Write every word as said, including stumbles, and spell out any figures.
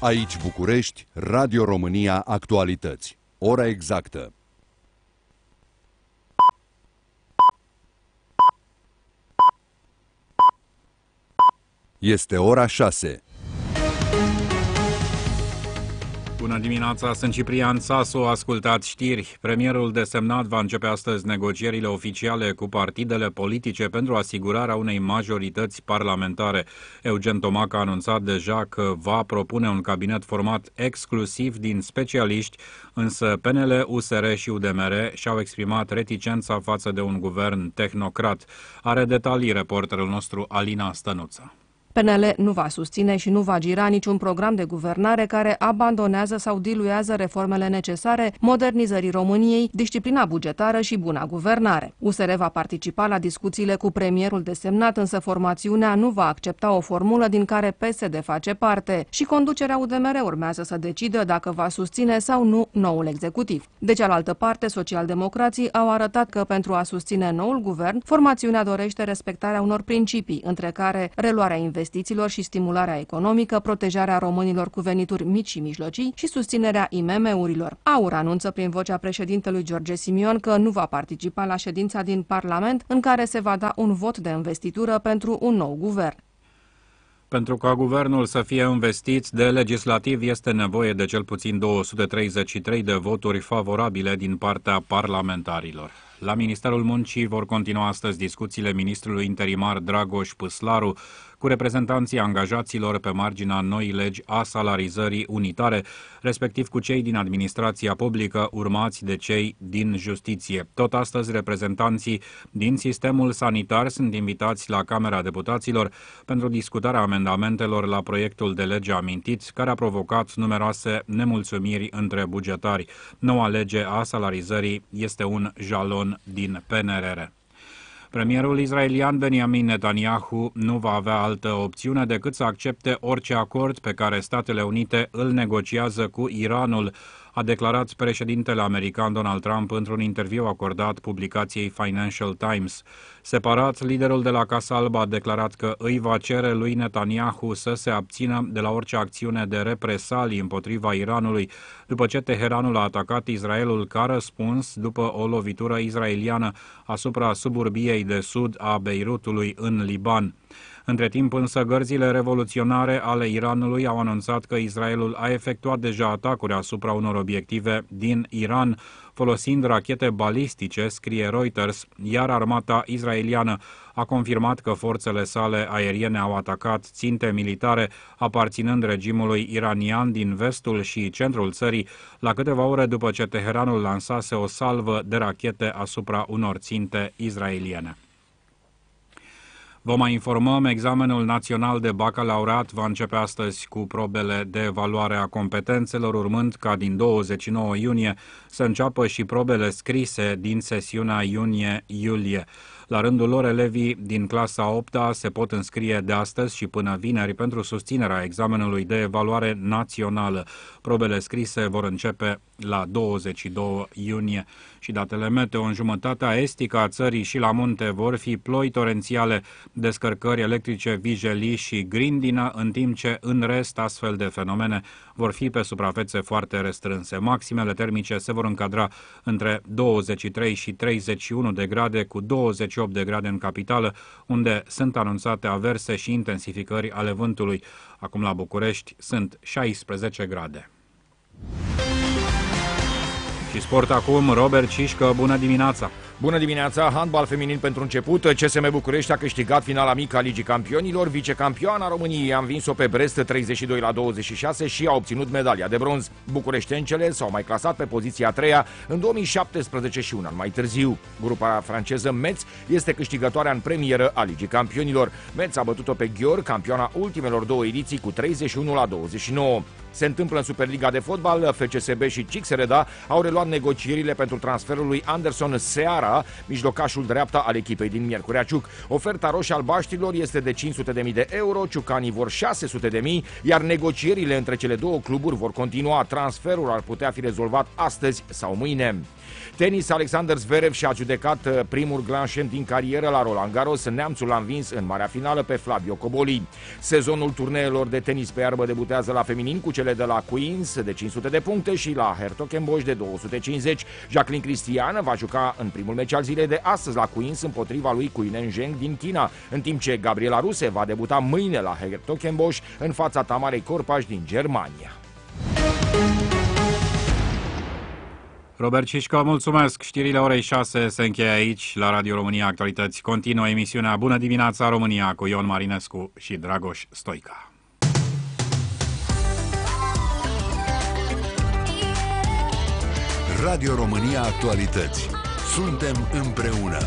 Aici București, Radio România Actualități. Ora exactă. Este ora șase. Bună dimineața, sunt Ciprian Sasu, ascultați știri. Premierul desemnat va începe astăzi negocierile oficiale cu partidele politice pentru asigurarea unei majorități parlamentare. Eugen Tomac a anunțat deja că va propune un cabinet format exclusiv din specialiști, însă P N L, U S R și U D M R și-au exprimat reticența față de un guvern tehnocrat. Are detalii reporterul nostru Alina Stănuță. P N L nu va susține și nu va gira niciun program de guvernare care abandonează sau diluează reformele necesare modernizării României, disciplina bugetară și buna guvernare. U S R va participa la discuțiile cu premierul desemnat, însă formațiunea nu va accepta o formulă din care P S D face parte și conducerea U D M R urmează să decidă dacă va susține sau nu noul executiv. De cealaltă parte, socialdemocrații au arătat că pentru a susține noul guvern, formațiunea dorește respectarea unor principii, între care reluarea investițiilor investițiilor și stimularea economică, protejarea românilor cu venituri mici și mijlocii și susținerea I M M-urilor. AUR anunță prin vocea președintelui George Simion că nu va participa la ședința din Parlament în care se va da un vot de investitură pentru un nou guvern. Pentru ca guvernul să fie învestit de legislativ, este nevoie de cel puțin două sute treizeci și trei de voturi favorabile din partea parlamentarilor. La Ministerul Muncii vor continua astăzi discuțiile ministrului interimar Dragoș Păslaru cu reprezentanții angajaților pe marginea noii legi a salarizării unitare, respectiv cu cei din administrația publică, urmați de cei din justiție. Tot astăzi, reprezentanții din sistemul sanitar sunt invitați la Camera Deputaților pentru discutarea amendamentelor la proiectul de lege amintit, care a provocat numeroase nemulțumiri între bugetari. Noua lege a salarizării este un jalon din P N R R. Premierul israelian Benjamin Netanyahu nu va avea altă opțiune decât să accepte orice acord pe care Statele Unite îl negociază cu Iranul, a declarat președintele american Donald Trump într-un interviu acordat publicației Financial Times. Separat, liderul de la Casa Albă a declarat că îi va cere lui Netanyahu să se abțină de la orice acțiune de represalii împotriva Iranului, după ce Teheranul a atacat Israelul ca răspuns după o lovitură israeliană asupra suburbiei de sud a Beirutului în Liban. Între timp însă, gărzile revoluționare ale Iranului au anunțat că Israelul a efectuat deja atacuri asupra unor obiective din Iran, folosind rachete balistice, scrie Reuters, iar armata israeliană a confirmat că forțele sale aeriene au atacat ținte militare aparținând regimului iranian din vestul și centrul țării, la câteva ore după ce Teheranul lansase o salvă de rachete asupra unor ținte israeliene. Vă mai informăm, examenul național de bacalaureat va începe astăzi cu probele de evaluare a competențelor, urmând ca din douăzeci și nouă iunie să înceapă și probele scrise din sesiunea iunie-iulie. La rândul lor, elevii din clasa a opta se pot înscrie de astăzi și până vineri pentru susținerea examenului de evaluare națională. Probele scrise vor începe la douăzeci și doi iunie. Și datele meteo: în jumătatea estică a țării și la munte vor fi ploi torențiale, descărcări electrice vijelii și grindină, în timp ce în rest astfel de fenomene vor fi pe suprafețe foarte restrânse. Maximele termice se vor încadra între douăzeci și trei și treizeci și unu de grade, cu douăzeci și opt de grade în capitală, unde sunt anunțate averse și intensificări ale vântului. Acum la București sunt șaisprezece grade. Și sport acum, Robert Cișcă, bună dimineața! Bună dimineața! Handbal feminin pentru început. C S M București a câștigat finala mică a Ligii Campionilor. Vicecampioana României a învins-o pe Brest treizeci și doi la douăzeci și șase și a obținut medalia de bronz. Bucureștencele s-au mai clasat pe poziția a treia în două mii șaptesprezece și un an mai târziu. Grupa franceză Metz este câștigătoarea în premieră a Ligii Campionilor. Metz a bătut-o pe Ghior, campioana ultimelor două ediții, cu treizeci și unu la douăzeci și nouă. Se întâmplă în Superliga de fotbal. F C S B și C X R D A au reluat negocierile pentru transferul lui Anderson Seara Camara, mijlocașul dreapta al echipei din Miercurea Ciuc. Oferta roșie-albaștrilor este de cinci sute de mii de euro, ciucanii vor șase sute de mii, iar negocierile între cele două cluburi vor continua. Transferul ar putea fi rezolvat astăzi sau mâine. Tenis, Alexander Zverev și-a judecat primul Grand Chelem din carieră la Roland Garros. Neamțul a învins în marea finală pe Flavio Cobolli. Sezonul turneelor de tenis pe iarbă debutează la feminin cu cele de la Queens de cinci sute de puncte și la Hertogenbosch de două sute cincizeci. Jacqueline Cristian va juca în primul meci al zilei de astăzi la Queens împotriva lui Guilen Zheng din China, în timp ce Gabriela Ruse va debuta mâine la Hertogenbosch în fața Tamarei Corpaș din Germania. Robert Cișcă, mulțumesc. Știrile orei șase se încheie aici, la Radio România Actualități. Continuă emisiunea Bună dimineața România cu Ion Marinescu și Dragoș Stoica. Radio România Actualități. Suntem împreună.